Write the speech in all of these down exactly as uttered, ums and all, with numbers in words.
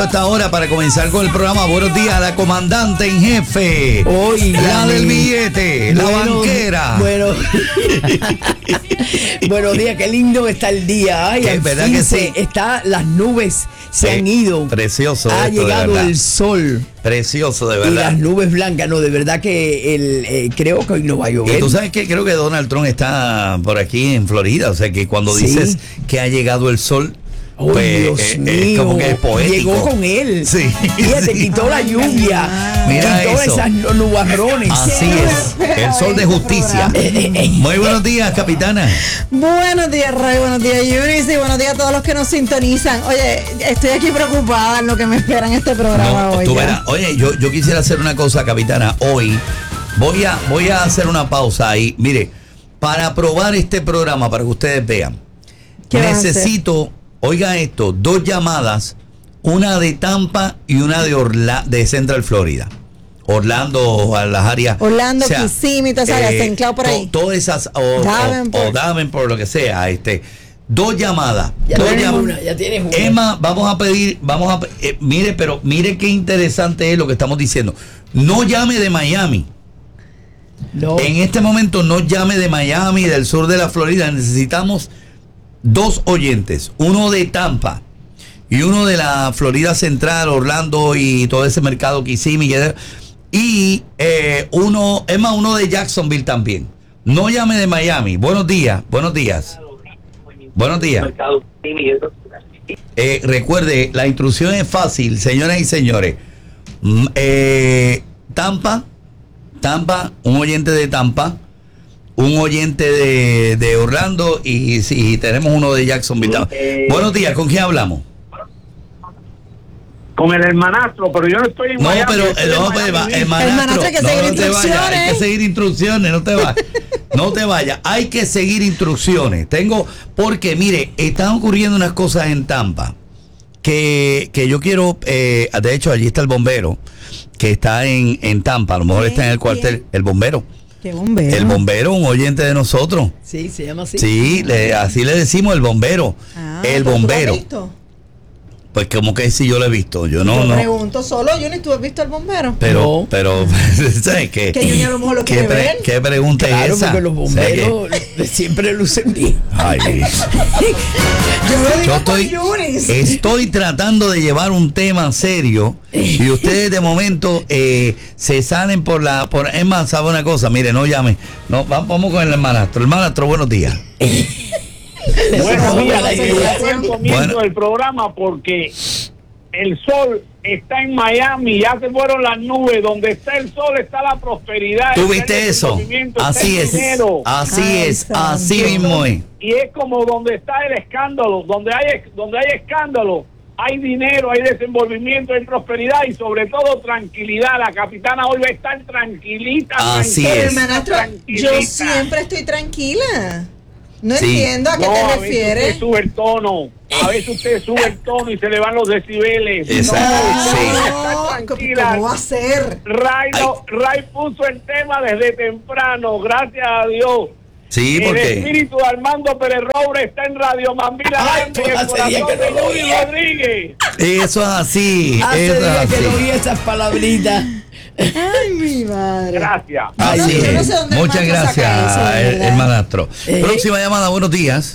Hasta ahora para comenzar con el programa. Buenos días a la comandante en jefe. Hoy la del billete, la bueno, banquera. Bueno, buenos días, qué lindo está el día. Ay, es verdad que sí. Está, las nubes se sí, han ido. Precioso. Ha esto, llegado el sol. Precioso, de verdad. Y las nubes blancas, no, de verdad que el, eh, creo que hoy no va a llover. Y tú sabes que creo que Donald Trump está por aquí en Florida. O sea que cuando sí. dices que ha llegado el sol, oh, pues, Dios eh, mío, es como que es poético. Llegó con él. Sí. Fíjate, sí. quitó la lluvia. Mira quitó eso. esas nubarrones. Así es. El sol de justicia. Muy buenos días, capitana. Buenos días, Ray. Buenos días, Yunis. Y buenos días a todos los que nos sintonizan. Oye, estoy aquí preocupada en lo que me espera en este programa no, hoy. Tú verás, oye, yo, yo quisiera hacer una cosa, capitana. Hoy voy a, voy a hacer una pausa ahí. Mire, para probar este programa, para que ustedes vean, necesito, oiga esto, dos llamadas, una de Tampa y una de Orla, de Central Florida. Orlando, a las áreas. Orlando, o sea, Kissimmee, todas esas áreas, enclavo por ahí. To, todas esas, o Davenport. o, o Davenport, lo que sea, este. Dos llamadas. Ya dos tienes llamadas. una, ya tienes una. Emma, vamos a pedir, vamos a, eh, mire, pero mire qué interesante es lo que estamos diciendo. No llame de Miami. No. En este momento no llame de Miami, del sur de la Florida. Necesitamos dos oyentes, uno de Tampa y uno de la Florida Central, Orlando y todo ese mercado Kissimmee, y eh, uno, es más, uno de Jacksonville también. No llame de Miami. Buenos días, buenos días. Buenos días. Eh, recuerde, la instrucción es fácil, señoras y señores. Mm, eh, Tampa, Tampa, un oyente de Tampa, un oyente de, de Orlando y si sí, tenemos uno de Jacksonville. Eh, Buenos días, ¿con quién hablamos? Con el hermanastro, pero yo no estoy en no, Miami. Pero, estoy no, en pero Miami. el hermanastro, hermanastro hay que seguir no, no instrucciones. Te vayas, hay que seguir instrucciones, no te vayas. No te vayas, hay que seguir instrucciones. Tengo, porque mire, están ocurriendo unas cosas en Tampa que, que yo quiero, eh, de hecho allí está el bombero, que está en, en Tampa, a lo mejor está en el cuartel, el bombero. ¿Qué bombero? El bombero, un oyente de nosotros. Sí, se llama así. Sí, le, así le decimos el bombero. Ah, el ¿tú bombero. lo has visto? Pues como que si yo lo he visto, yo no, yo no. pregunto solo, Juni, ¿tú has visto al bombero? Pero, no. pero, ¿sabes qué? Que Juni a lo mejor lo quiere ¿Qué, pre, ver. ¿Qué pregunta Claro, es esa? porque los bomberos siempre lucen bien. Ay, yo lo digo yo estoy, por Yunis. estoy tratando de llevar un tema serio y ustedes de momento eh, se salen por la, por, es más, ¿sabe una cosa? Mire, no llame, no, vamos con el hermanastro. Hermanastro, buenos días. Buenos días, buen comienzo Bueno. del programa porque el sol está en Miami, ya se fueron las nubes, donde está el sol está la prosperidad. ¿Tú viste eso? Así es, así Ay, es, santo. así mismo es. Y es como donde está el escándalo, donde hay donde hay escándalo, hay dinero, hay desenvolvimiento, hay prosperidad y sobre todo tranquilidad. La capitana hoy va a estar tranquilita. Así tranquila, es. Hermanastro, tranquilita. yo siempre estoy tranquila. No Sí. entiendo a qué No, te a veces refieres. usted sube el tono, a veces usted sube el tono y se le van los decibeles. Exacto, No, sí. está No, tranquila. ¿cómo va a ser? Ray, no- Ray puso el tema desde temprano, gracias a Dios. Sí, El porque espíritu de Armando Pérez Robles está en Radio Mambila Ay, Grande, en el hace días corazón que de no lo Luis oía. Rodríguez. eso es así, Hace eso es días que no así. oí esas palabritas. Ay, mi madre. Gracias. Así Yo no- yo no es. sé dónde Muchas el maestro saca gracias, eso, de el- verdad. hermanastro. Eh. Próxima llamada, buenos días.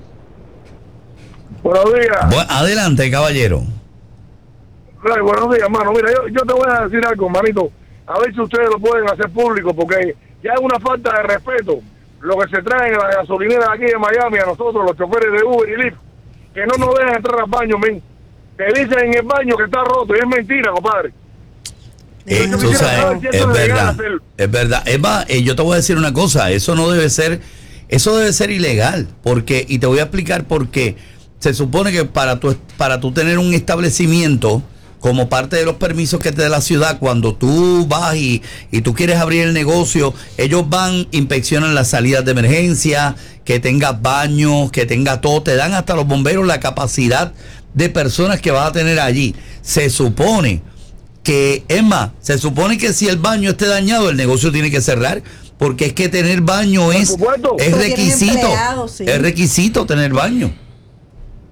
Buenos días. Bu- adelante, caballero. Ray, buenos días, hermano. Mira, yo, yo te voy a decir algo, hermanito. A ver si ustedes lo pueden hacer público, porque ya es una falta de respeto lo que se trae en la gasolinera aquí de Miami a nosotros, los choferes de Uber y Lyft, que no nos dejan entrar al baño, men. Te dicen en el baño que está roto y es mentira, compadre. Eh, Yo tú quisiera sabes, saber si es eso es legal verdad, hacerlo. es verdad. Es más, eh, yo te voy a decir una cosa, eso no debe ser, eso debe ser ilegal, porque, y te voy a explicar por qué. Se supone que para tu, para tú tener un establecimiento, como parte de los permisos que te da la ciudad, cuando tú vas y, y tú quieres abrir el negocio, ellos van, inspeccionan las salidas de emergencia, que tengas baños, que tenga todo, te dan hasta los bomberos la capacidad de personas que vas a tener allí. Se supone que, es más, se supone que si el baño esté dañado, el negocio tiene que cerrar, porque es que tener baño es, supuesto. es Pero tienen requisito, empleados, sí. es requisito tener baño.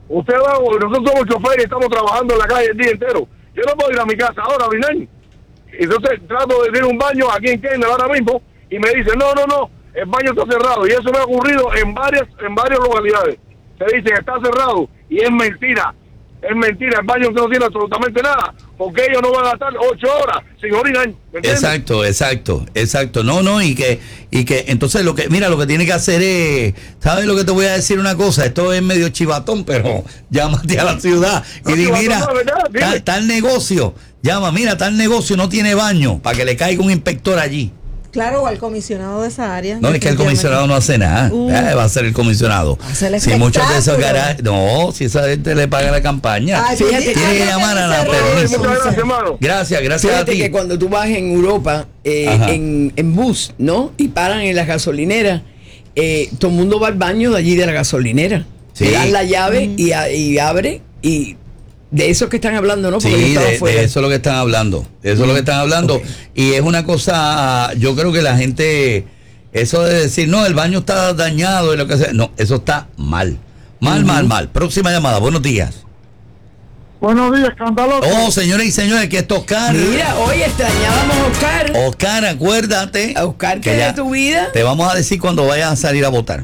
Usted va, nosotros somos choferes y estamos trabajando en la calle el día entero. Yo no puedo ir a mi casa ahora a orinar. Entonces trato de ir a un baño aquí en Kendall ahora mismo y me dicen, no, no, no, el baño está cerrado. Y eso me ha ocurrido en varias, en varias localidades. Se dicen, está cerrado, y es mentira. Es mentira, el baño no tiene absolutamente nada, porque ellos no van a estar ocho horas sin orinar. Exacto, exacto, exacto. No, no, y que, y que entonces lo que, mira, lo que tiene que hacer es, ¿sabes lo que te voy a decir una cosa? Esto es medio chivatón, pero llámate a la ciudad y no, di, mira, no, ¿verdad? tal, tal negocio, llama, mira, tal negocio no tiene baño, para que le caiga un inspector allí. Claro, o al comisionado de esa área. No, es que el comisionado no hace nada. Uh, eh, va a ser el comisionado. Hace el si muchos de esos espectáculo. garajes. No, si esa gente le paga la campaña. Ay, Fíjate, tiene que llamar a la permiso. Muchas gracias, hermano. Gracias, gracias a Fíjate ti. que cuando tú vas en Europa eh, Ajá. en, en bus, ¿no? Y paran en las gasolineras, eh, todo el mundo va al baño de allí de la gasolinera. Sí. Le dan la llave y, a- y abre, y de eso que están hablando, ¿no? Porque yo Sí, estaba de, afuera. de eso es lo que están hablando. De eso es lo que están hablando. Ok. Y es una cosa, yo creo que la gente, eso de decir, no, el baño está dañado y lo que sea, no, eso está mal. Mal, mal, mal. Próxima llamada, buenos días. Buenos días, escandaloso. Oh, señores y señores, aquí está Oscar. Mira, hoy extrañábamos a Oscar. Oscar, acuérdate. A Oscar, que ¿qué ya de tu vida? Te vamos a decir cuando vayas a salir a votar.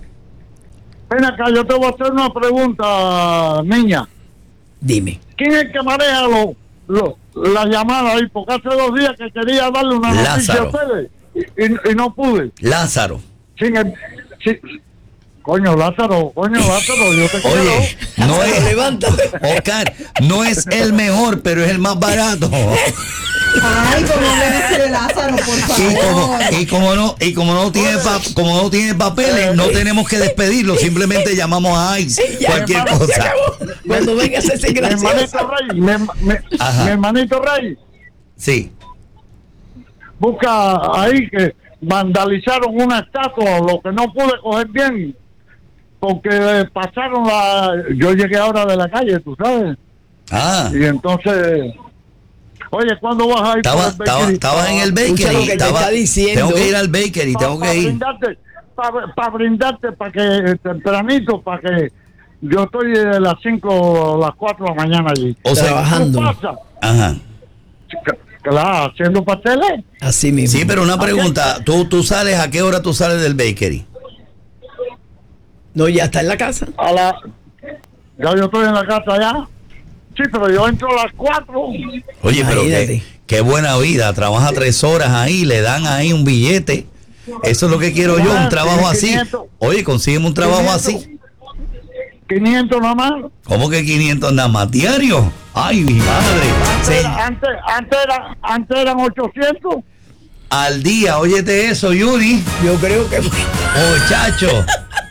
Ven acá, yo te voy a hacer una pregunta, niña. Dime. ¿Quién es el que maneja los lo, las llamadas ahí? Porque hace dos días que quería darle una noticia Lázaro. a ustedes y, y- y no pude. Lázaro. Sin el, sin- coño, Lázaro, coño, Lázaro, yo te Oye, quiero. no es, Levántate. Oscar, no es el mejor, pero es el más barato. Ay, como me dice Lázaro, por Y como, favor. y como no, y como no tiene pa- como no tiene papeles, no tenemos que despedirlo, simplemente llamamos a ICE, Ya, cualquier hermano, se cosa. acabó. Cuando vengas ese Mi hermanito gracioso. Rey, mi, mi- Ajá. mi hermanito Rey, Sí. busca ahí que vandalizaron una estatua, lo que no pude coger bien, porque eh, pasaron la... Yo llegué ahora de la calle, tú sabes, Ah, y entonces... Oye, ¿cuándo vas a ir estaba, por el estaba, bakery? estaba en el Escucha bakery. lo que te estaba- está diciendo. Tengo que ir al bakery, tengo Para que ir. brindarte, para brindarte, para que eh, tempranito, para que yo estoy de las cinco a las cuatro de la mañana allí. O sea, Trabajando. ¿Qué pasa? Ajá. Claro, haciendo pasteles. Así mismo. Sí, pero una pregunta, ¿tú, tú sales, ¿a qué hora tú sales del bakery? No, ya está en la casa. A la, ya yo estoy en la casa ya. Sí, pero yo entro a las cuatro. Oye, pero Imagínate. qué, qué buena vida, trabaja tres horas ahí, le dan ahí un billete. Eso es lo que quiero yo, un trabajo así. quinientos. Oye, consígueme un trabajo quinientos. así. quinientos nada más. ¿Cómo que quinientos nada más diario? Ay, mi madre. Sí, Era- Antes, antes, era- antes eran ochocientos. al día, óyete eso, Yuri. Yo creo que. Oh, chacho.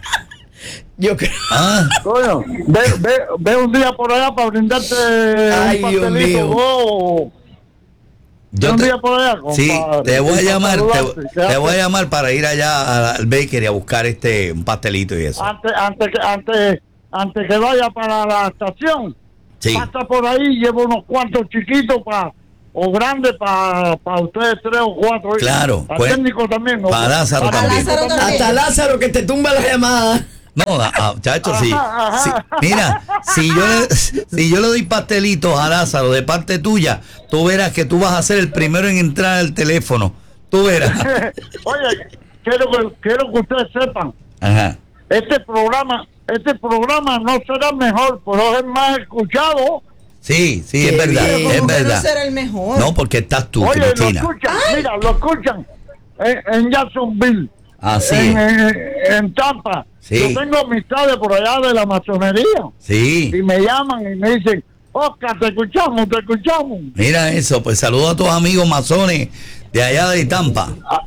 Yo creo. Ah, Coño, ve, ve, ve un día por allá para brindarte Ay, un Dios pastelito. mío. Oh, ve yo un te, día por allá, sí, compadre. te voy a Y para llamar, saludarte, te, ¿qué te voy a haces? llamar para ir allá al bakery a buscar este un pastelito y eso. Antes, antes, que, antes, antes que vaya para la estación, Sí. pasa por ahí, llevo unos cuantos chiquitos para o grandes para pa ustedes tres o cuatro. Claro, Al pues, técnico también. ¿no? para Lázaro Para también. Lázaro también. Hasta Lázaro que te tumba las llamadas. No, ah, ah, chacho, sí. Ajá, ajá. Sí, mira, si yo, le, si yo le doy pastelitos a Lázaro de parte tuya, tú verás que tú vas a ser el primero en entrar al teléfono. Tú verás. Oye, quiero que, quiero que ustedes sepan, Ajá. este programa, este programa no será mejor, pero es más escuchado. Sí, sí, es Qué verdad, bien. ¿Cómo es que verdad. no será el mejor? No, porque estás tú, Oye, lo Cristina. escuchan, mira, lo escuchan en, en Jacksonville, Así en, es. en, en Tampa. Sí. Yo tengo amistades por allá de la masonería Sí. y me llaman y me dicen, Oscar, te escuchamos, te escuchamos. Mira eso, pues saludo a tus amigos masones de allá de Tampa.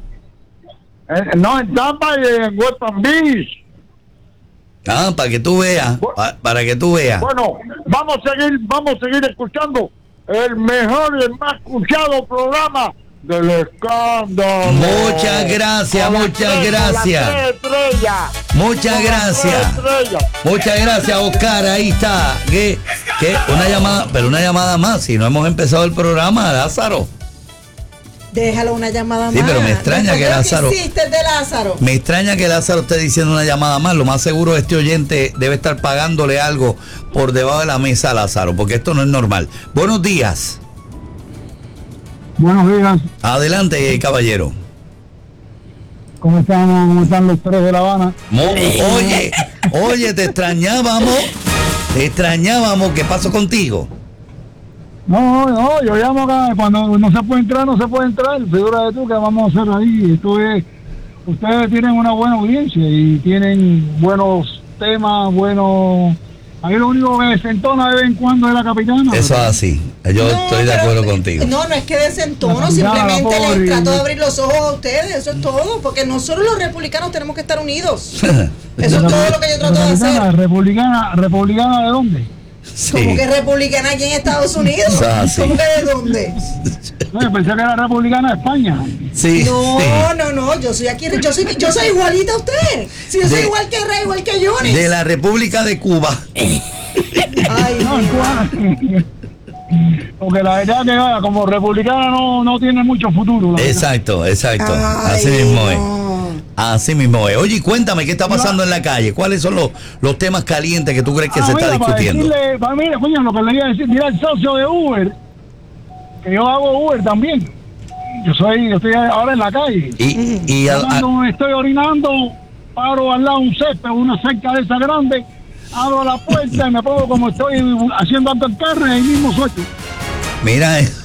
Eh, no, en Tampa y en West Palm Beach. Ah, para que tú veas, pa- para que tú veas. Bueno, vamos a seguir, vamos a seguir escuchando el mejor y el más escuchado programa del escándalo. Muchas gracias, Con las muchas tres- con gracias. las tres estrellas. Muchas Con las gracias. tres estrellas. Muchas gracias, Oscar. Ahí está. ¿Qué? ¿Qué? Una llamada, pero una llamada más. Si no hemos empezado el programa, Lázaro. Déjalo una llamada Sí, más. pero me extraña Después que de lo Lázaro- hiciste de Lázaro. Me extraña que Lázaro esté diciendo una llamada más. Lo más seguro, este oyente debe estar pagándole algo por debajo de la mesa a Lázaro, porque esto no es normal. Buenos días. Buenos días, Adelante, caballero. ¿cómo están, cómo están los tres de La Habana? Mo- Oye, oye, te extrañábamos. Te extrañábamos. ¿Qué pasó contigo? No, no, yo llamo acá, cuando no se puede entrar, no se puede entrar, figura de tú, que vamos a hacer ahí? Esto es, ustedes tienen una buena audiencia y tienen buenos temas, buenos... Ahí lo único que se entona de vez en cuando es la capitana. Eso es así. Yo No, estoy de pero- acuerdo contigo. No, no es que desentono, La simplemente cuidada, les pobre. trato de abrir los ojos a ustedes, eso es todo, porque nosotros los republicanos tenemos que estar unidos. Eso es todo lo que yo trato de Republicana, hacer. republicana, republicana ¿de dónde? Como Sí. que republicana aquí en Estados Unidos. Eso es así. ¿Cómo que de dónde? No, yo pensé que era republicana de España. Sí. No, sí. no, no, yo soy aquí, yo soy, yo soy igualita a usted. Si yo soy De- igual que Rey, igual que Johnny. De la República de Cuba. Ay, No, en Cuba. Porque la verdad que ah, como republicana no, no tiene mucho futuro. la verdad. Exacto, exacto. ay, Así mismo es. no. Así mismo es. Oye, cuéntame, ¿qué está pasando en la calle? ¿Cuáles son los, los temas calientes que tú crees que Ah, se está mira, para discutiendo? decirle, para, mira, coño, lo que le iba a decir, mira el socio de Uber, que yo hago Uber también. Yo soy, yo estoy ahora en la calle. Y, y a- a- Cuando estoy orinando, paro al lado de un césped, una cerca de esa grande, abro la puerta y me pongo como estoy haciendo alto el carro y ahí mismo suelto. mira, eh,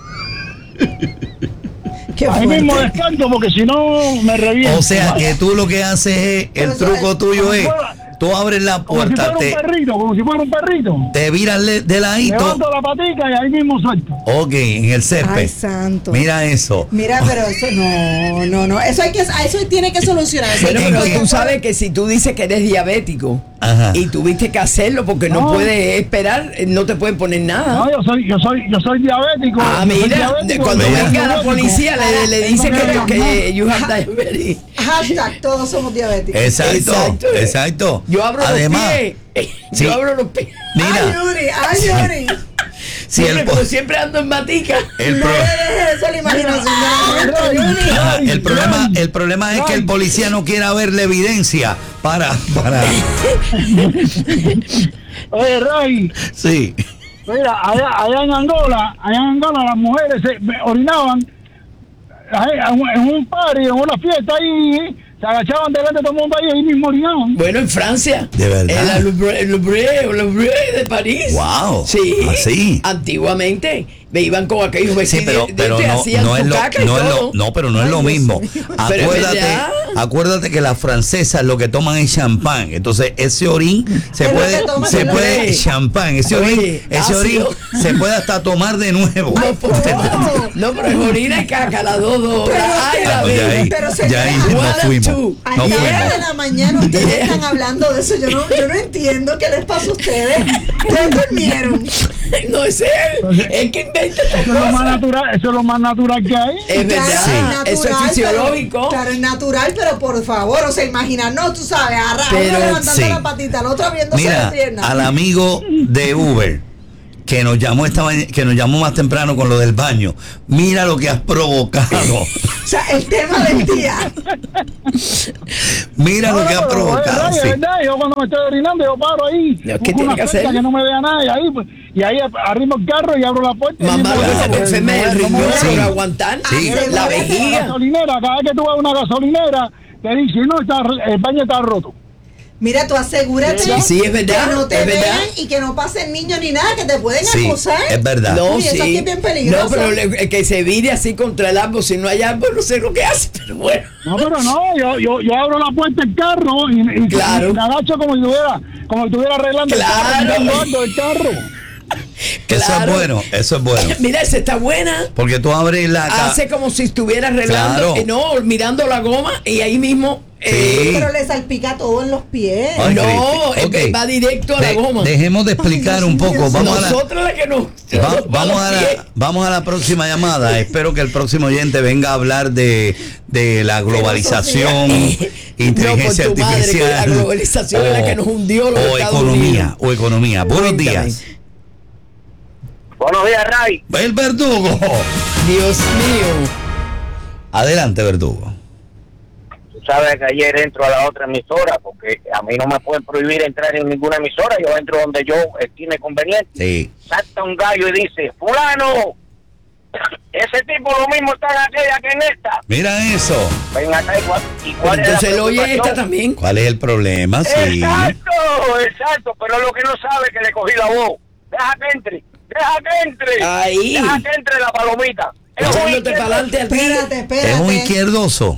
Qué Ahí mismo fuerte. descanso porque si no me reviento. o sea que tú lo que haces es, el Pero eso truco es- tuyo es, tú abres la Como si puerta, fuera un te, perrito, como si fuera un perrito. te viras le- de ladito. Levanto la patica y ahí mismo suelto. Ok, en el césped. Ay, santo. Mira eso. Mira, pero eso no, no, no. Eso hay que, eso tiene que solucionarse. Bueno, ¿En pero qué? tú sabes que si tú dices que eres diabético Ajá. y tuviste que hacerlo porque no, No. puedes esperar, eh, no te pueden poner nada. No, yo soy, yo soy, yo soy diabético. Ah, yo soy mira, diabético, de- cuando yo soy venga la diabético. policía le, le dice Tengo que, que- que you have diabetes. Hashtag, todos somos diabéticos. Exacto, Exacto. exacto. Yo abro Además, los pies. sí. Yo abro los pies. Ay, mira, Yuri, ay, Yuri. si el, Siempre, po- como siempre ando en batica. el No pro- le dejes eso a la imaginación de la gente, Yuri. Ajá, el problema, el problema es que el policía no quiera ver la evidencia para, para, Oye, Ray, sí. mira, allá, allá en Angola, allá en Angola las mujeres se me orinaban ahí, en un- en un party, en una fiesta ahí, se agachaban delante de todo el mundo ahí y ahí mismo orinaban. Bueno, en Francia. ¿De verdad? En la Louvre, Louvre, Louvre de París. Wow, Sí. así. Antiguamente me iban con aquellos Sí, vestidos pero, de- pero de- no, hacían no, es su lo, caca y no, es lo, todo. no, pero no es Ay, lo Dios mismo. mío. Pero es Acuérdate, verdad. acuérdate que las francesas lo que toman es champán. Entonces ese orín se Es lo puede, que toman, se ¿no? puede Oye. champán. Ese Oye, orín, ese orín ácido. se puede hasta tomar de nuevo. No, por favor. No, pero es orina y caca, las dos, dos. Pero- Ay, la Ah, pues ya vida. ahí, Pero, señora, ya ahí one nos and fuimos. two. A Nos esta hora fuimos. de la mañana ustedes Yeah. están hablando de eso. Yo no, yo no entiendo qué les pasa a ustedes. ¿Ustedes durmieron? No es él. Es que inventa estas Eso es lo más cosas. natural, eso es lo más natural que hay. Es verdad. Claro, Eso es natural, fisiológico. Pero, claro, es natural, pero por favor, o sea, imaginarnos, tú sabes, agarrar Pero, uno levantando sí. la patita, el otro abriéndose Mira, la pierna. al amigo de Uber que nos llamó esta maña- que nos llamó más temprano con lo del baño. Mira lo que has provocado. O sea, el tema del día. Mira No, lo que no, has pero, provocado. es sí. verdad, yo cuando me estoy orinando, yo paro ahí. No, es que busco tiene una que cerca hacerlo. que no me vea nadie ahí, pues, y ahí arrimo el carro y abro la puerta. y Mamá, mismo lo que voy, se te porque enferma no el me- no me riñón vea. por aguantar. Sí. La La vejiga. gasolinera, cada vez que tú vas a una gasolinera, te dice, no, está, el baño está roto. Mira, tú asegúrate Sí, sí, es verdad, que no te es verdad. vean y que no pasen niños ni nada, que te pueden Sí, acusar. es verdad. No, Uy, eso sí. aquí es bien peligroso. No, pero le- que se vire así contra el árbol. Si no hay árbol, no sé lo que hace, pero bueno. No, pero no, yo, yo, yo abro la puerta del carro y, y, Claro. y me agacho como si estuviera, como si estuviera arreglando Claro. el carro, quitando algo del carro. Eso Claro. es bueno, eso es bueno. Mira, esa está buena. Porque tú abres la ca- Hace como si estuviera arreglando, Claro. eh, no, mirando la goma y ahí mismo. Sí. eh, Pero le salpica todo en los pies. Ay, no, Cristi. eh, Ok. va directo a la De- goma. Dejemos de explicar Ay, un Dios poco. mío. Vamos a la, Nosotros la que nos. Va- nos vamos, va a los la, pies. vamos a la próxima llamada. Espero que el próximo oyente venga a hablar de, de la globalización, inteligencia No, por tu madre, que artificial. la globalización es la que nos hundió los o Estados economía, Unidos. o economía. Buenos Cuéntame. días. Buenos días, Ray. El verdugo. Dios mío. Adelante, Verdugo. Tú sabes que ayer entro a la otra emisora, porque a mí no me pueden prohibir entrar en ninguna emisora, yo entro donde yo estime conveniente. Sí. Salta un gallo y dice, fulano, ese tipo lo mismo está en aquella que en esta. Mira eso. Ven acá y cuál, y Pero cuál es la entonces lo oye esta preocupación. también. ¿Cuál es el problema? Sí. Exacto, exacto, pero lo que no sabe es que le cogí la voz. Deja que entre, deja que entre. Ahí. Deja que entre la palomita. Es un Echándote izquierdo- para adelante al Espérate, espérate. Es un izquierdoso.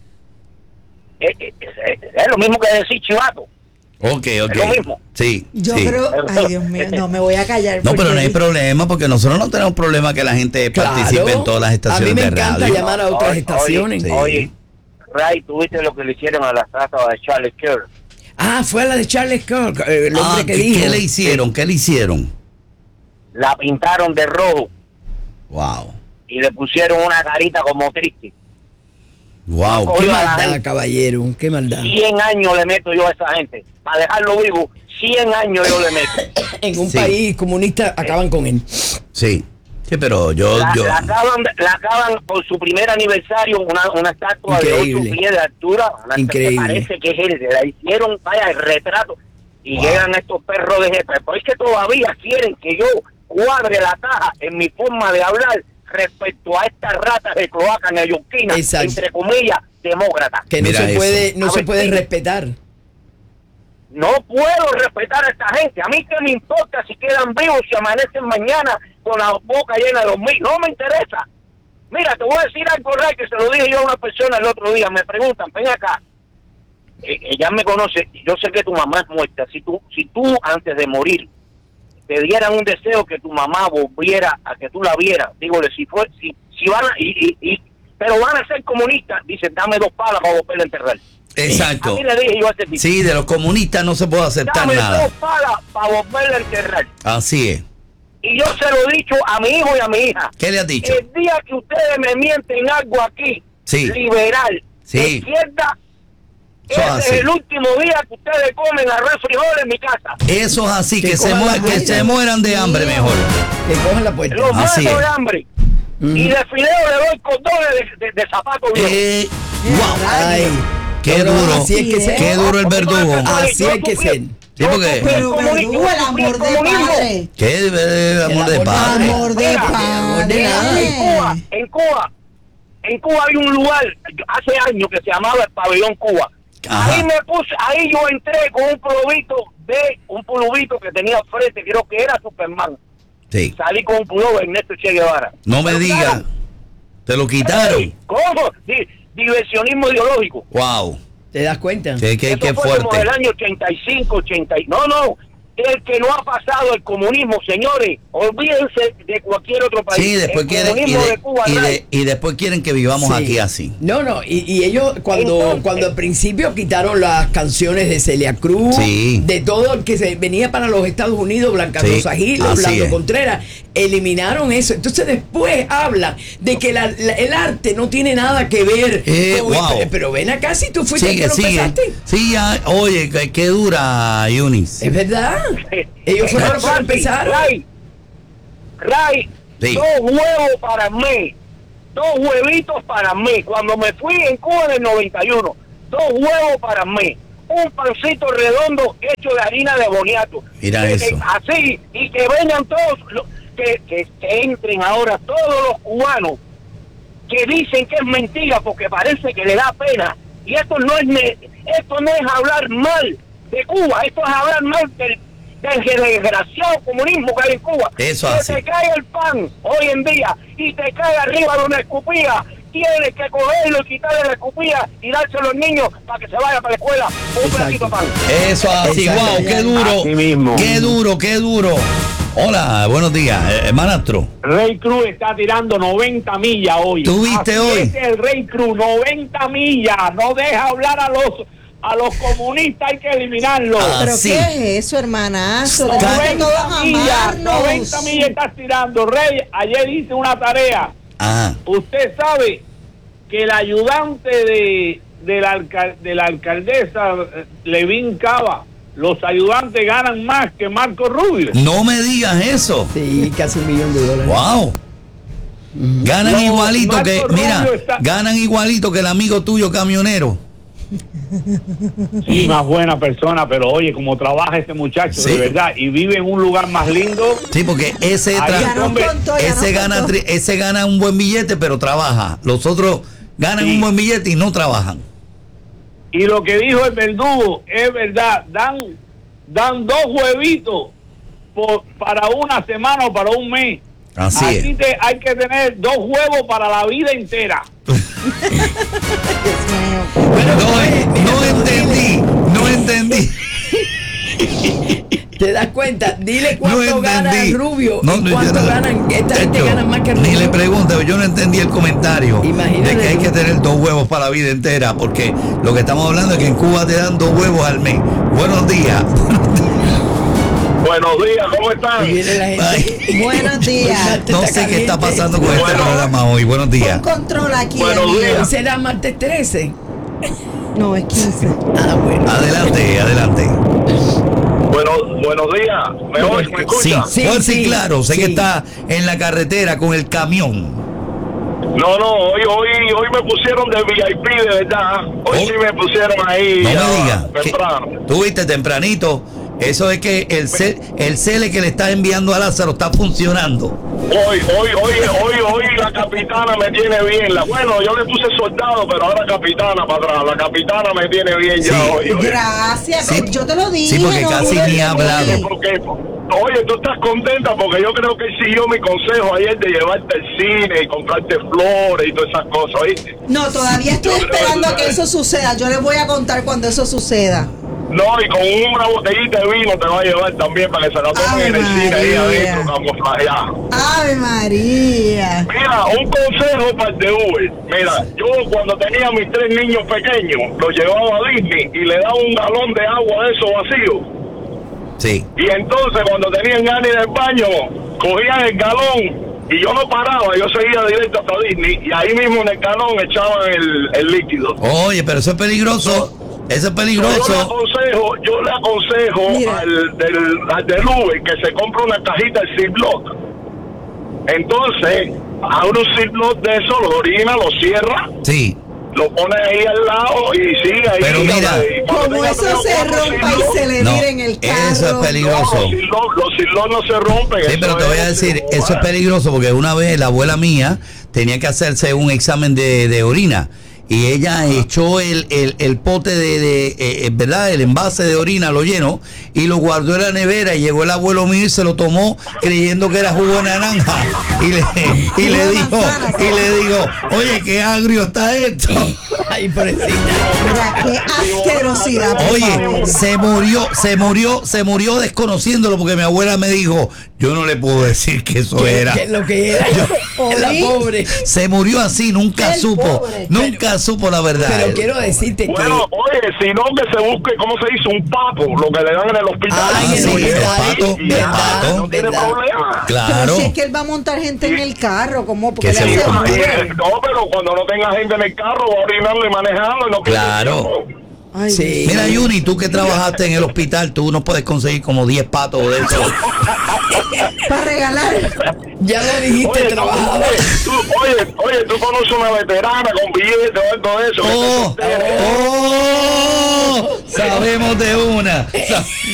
es, es- es- es lo mismo que decir chivato. Ok, ok. Es lo mismo. Sí. Yo sí. creo, ay Dios mío, no me voy a callar. No, pero porque- no hay problema porque nosotros no tenemos problema que la gente participe en todas las estaciones a mí me de encanta radio. llamar a otras Oye, estaciones. Sí. Oye, Ray, ¿tú viste lo que le hicieron a la estatua de Charles Kirk? Ah, fue la de Charles Kirk, eh, el Ah, hombre que ¿qué, dijo. ¿qué le hicieron? ¿Qué le hicieron? La pintaron de rojo Wow. y le pusieron una carita como triste. Wow. Qué Oye, a la maldad, gente. caballero, qué maldad. cien años le meto yo a esa gente. Para dejarlo vivo, cien años yo le meto. En un Sí. país comunista acaban con él. Sí. Sí, pero yo, La, yo. la acaban, la acaban por su primer aniversario, una, una estatua Increíble. de ocho pies de altura. Una, Increíble. que parece que es él. La hicieron, vaya, el retrato. Y Wow. llegan estos perros de jefe. Pero es que todavía quieren que yo cuadre la caja en mi forma de hablar respecto a estas ratas de cloaca neoyorquina, Exacto. entre comillas, demócratas. Que no Mira se eso. puede, no A se ver, puede sí. respetar. No puedo respetar a esta gente. A mí qué me importa si quedan vivos, si amanecen mañana con la boca llena de dormir. No me interesa. Mira, te voy a decir algo, Ray, que se lo dije yo a una persona el otro día. Me preguntan, ven acá. Eh, ella me conoce. Yo sé que tu mamá es muerta. Si tú, si tú antes de morir te dieran un deseo que tu mamá volviera a que tú la vieras, dígole, si fue, si, si van a, y, y, y, pero van a ser comunistas, dicen, dame dos palas para volverla a enterrar. Exacto. A mí le dije yo a ese tipo. Sí, de los comunistas no se puede aceptar Dame nada. dos palas para volverla a enterrar. Así es. Y yo se lo he dicho a mi hijo y a mi hija. ¿Qué le has dicho? El día que ustedes me mienten algo aquí, Sí. liberal, Sí. de izquierda, Eso ese así. es el último día que ustedes comen arroz y frijoles en mi casa. Eso es así, Que que, se, cojan mu- la que vaina. se mueran de hambre mejor. Que cojan la puerta. Los Así muertos es. de hambre. Y de fideo le doy cordones de, de, de zapatos viejos. Eh, wow. Ay, Qué no, no, duro. Así es que se, Qué duro el verdugo. así hay que ser. Sí, porque- Pero Verdugo, el amor de padre. Qué eh, amor de amor- padre. Amor de Mira, amor de nada. En Cuba, padre. en Cuba, en Cuba hay un lugar, hace años, que se llamaba el Pabellón Cuba. Ajá. Ahí me puse, ahí yo entré con un pulubito de, un pulubito que tenía frente, creo que era Superman. Sí. Salí con un pullover Ernesto Che Guevara. No me Pero digas. claro, Te lo quitaron. ey, ¿cómo? Di- diversionismo ideológico. Wow. ¿Te das cuenta? Qué, qué, Eso qué fue como fuerte. del año ochenta y cinco, ochenta. No, no. El que no ha pasado el comunismo, señores, olvídense de cualquier otro país. Sí, después el quieren y, comunismo de- de Cuba, y, Ray, de- y después quieren que vivamos Sí. aquí así. No, no, y, y ellos cuando Entonces- cuando al principio quitaron las canciones de Celia Cruz, Sí. de todo el que se venía para los Estados Unidos, Blanca Sí, Rosa Gil, así Orlando es. Contreras, eliminaron eso. Entonces después hablan de que la- la- el arte no tiene nada que ver. Eh, con- wow. pero, pero ven acá si tú fuiste el Sigue, que lo sigue. empezaste. Sí, ya, oye, qué, qué dura, Eunice. Es verdad. Ellos es fueron los que fácil, empezaron. Ray, Ray, Sí. dos huevos para mí, dos huevitos para mí. Cuando me fui en Cuba en el noventa y uno, dos huevos para mí. Un pancito redondo hecho de harina de boniato. Mira Que- eso. que- así, y que vengan todos, lo- que, que, que entren ahora todos los cubanos que dicen que es mentira porque parece que le da pena. Y esto no es ne- esto no es hablar mal de Cuba, esto es hablar mal del, del desgraciado comunismo que hay en Cuba. Eso que así. te cae el pan hoy en día y te cae arriba de una escupida, tienes que cogerlo y quitarle la escupida y dárselo a los niños para que se vaya para la escuela con un Exacto. pedacito de pan. Eso así, Exacto. wow, qué duro. Así mismo. Qué duro, qué duro. Hola, buenos días, eh, hermanastro. Rey Cruz está tirando noventa millas hoy. ¿Tú viste Así hoy? es el Rey Cruz, noventa millas. No deja hablar a los a los comunistas, hay que eliminarlos. Ah, ¿Pero sí. qué es eso, hermanazo? Tenemos que todos noventa millas, noventa amarnos. millas estás tirando. Rey, ayer hice una tarea. Ajá. Usted sabe que el ayudante de, de, la, alcal- de la alcaldesa, eh, Levín Cava, los ayudantes ganan más que Marco Rubio. No me digas eso. Sí, casi un millón de dólares. Wow. Ganan No, igualito Marco que, Rubio mira, está- ganan igualito que el amigo tuyo camionero. Sí, más buena persona, pero oye, como trabaja este muchacho, Sí. de verdad, y vive en un lugar más lindo. Sí, porque ese Ahí tra- Ya nos contó, ya ese nos gana contó. tri- ese gana un buen billete, pero trabaja. Los otros ganan Sí. un buen billete y no trabajan. Y lo que dijo el verdugo es verdad, dan, dan dos huevitos por, para una semana o para un mes. Así Aquí es. te, hay que tener dos huevos para la vida entera. No, no entendí, no entendí. ¿Te das cuenta? Dile cuánto No gana entendí. el Rubio No, y no, yo cuánto no- ganan. Esta gente Chacho, gana más que el Ni Rubio. le pregunto, yo no entendí el comentario Imagínate de que hay tú. que tener dos huevos para la vida entera, porque lo que estamos hablando es que en Cuba te dan dos huevos al mes. Buenos días. Buenos días, ¿cómo Y están? viene la gente. Ay, Buenos días. no sé qué está caliente. pasando con este Bueno. programa hoy. Buenos días. Un control aquí. Buenos amigo. días. ¿Será martes trece? No, es quince. Ah, bueno. Adelante, adelante. Bueno, buenos días. ¿Me oyes? ¿Me Sí, escuchas? Sí, fuerte y sí, claro. Sé que sí. está en la carretera con el camión. No, no, hoy, hoy, hoy me pusieron de V I P, de verdad. Hoy Oh. sí me pusieron ahí. No ya, me digas. que- temprano. Tú viste tempranito. Eso es que el cel, el cele que le está enviando a Lázaro está funcionando. Hoy, hoy, hoy, hoy, hoy la capitana me tiene bien. La, bueno, yo le puse soldado, pero ahora capitana para atrás. La capitana me tiene bien Sí. ya hoy. hoy. Gracias, Sí. yo te lo dije. Sí, porque no casi dudes ni de ha mí. hablado. Porque, oye, tú estás contenta porque yo creo que él siguió mi consejo ayer de llevarte al cine y comprarte flores y todas esas cosas, ¿oíste? No, todavía estoy Yo creo esperando que a que eso suceda. Yo les voy a contar cuando eso suceda. No, y con una botellita de vino te va a llevar también para que se la tomen Ave en el cine ahí María. adentro, camuflajeada. Ave María. Mira, un consejo para el de Uber. Mira, yo cuando tenía mis tres niños pequeños, los llevaba a Disney y le daba un galón de agua de eso vacío. Sí. Y entonces cuando tenían ganas del baño, cogían el galón y yo no paraba, yo seguía directo hasta Disney y ahí mismo en el galón echaban el, el líquido. Oye, pero eso es peligroso. Eso es Yo le peligroso. aconsejo, yo le aconsejo Mira. al del, al del Uber que se compre una cajita de Ziploc. Entonces, abre un Ziploc de eso, lo orina, lo cierra, Sí. lo pone ahí al lado y sigue ahí. Pero mira, y cuando Como tenga eso tres o se cuatro rompa y Ziploc, se le No, vire en el carro. eso es no, peligroso. los Ziploc, los Ziploc no se rompen. Sí, eso pero te voy a es- decir, eso es peligroso porque una vez la abuela mía tenía que hacerse un examen de, de orina y ella echó el, el, el pote de, de eh, eh, ¿verdad? El envase de orina, lo llenó y lo guardó en la nevera y llegó el abuelo mío y se lo tomó creyendo que era jugo de naranja y le, y le dijo, y le dijo, oye, qué agrio está esto. Ay, pobrecita. Mira, qué asquerosidad, por Oye, favor. se murió, se murió, se murió desconociéndolo porque mi abuela me dijo, yo no le puedo decir que eso Que- era. que lo que era. La ¿Oí? pobre. Se murió así, nunca El supo, pobre. nunca supo la verdad. Pero quiero decirte Bueno, que. oye, si no que se busque, ¿cómo se dice? Un papo, lo que le dan en el hospital. Ay, Ah, en sí, el el hospital, pato, y ya, el pato. no tiene ¿verdad? problema. Claro. Pero si es que él va a montar gente en el carro, ¿cómo? Porque Que le se hace busque. Y, mal. eh, no, pero cuando no tenga gente en el carro, va a orinarlo y manejarlo. Y no pierde Claro. tiempo. Ay, Sí. Mira, Yuni, tú que trabajaste en el hospital, tú no puedes conseguir como diez patos de eso. para regalar. Ya lo dijiste, Oye, tú, trabajador. oye, tú, oye, oye, tú conoces una veterana con billetes o algo de eso. que ¡Oh! te sostiene. ¡Oh! Sabemos de una. Sa-